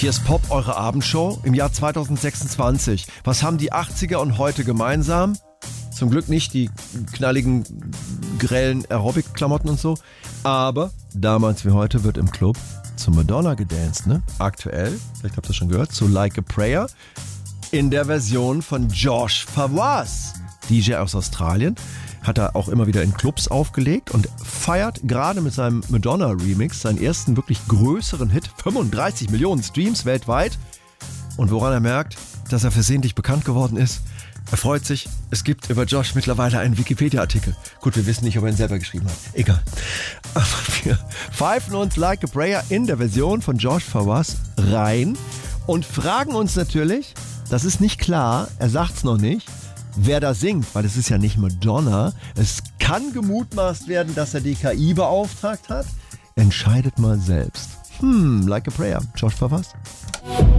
Hier ist Pop, eure Abendshow im Jahr 2026. Was haben die 80er und heute gemeinsam? Zum Glück nicht die knalligen, grellen Aerobic-Klamotten und so. Aber damals wie heute wird im Club zu Madonna gedanced, ne? Aktuell, vielleicht habt ihr das schon gehört, zu Like a Prayer in der Version von Josh Fawaz. DJ aus Australien, hat er auch immer wieder in Clubs aufgelegt und feiert gerade mit seinem Madonna-Remix seinen ersten wirklich größeren Hit, 35 Millionen Streams weltweit. Und woran er merkt, dass er versehentlich bekannt geworden ist, er freut sich, es gibt über Josh mittlerweile einen Wikipedia-Artikel. Gut, wir wissen nicht, ob er ihn selber geschrieben hat. Egal. Aber wir pfeifen uns Like a Prayer in der Version von Josh Fawaz rein und fragen uns natürlich, das ist nicht klar, er sagt's noch nicht, wer da singt, weil es ist ja nicht Madonna. Es kann gemutmaßt werden, dass er die KI beauftragt hat. Entscheidet mal selbst. Like a Prayer. Josh Fawaz.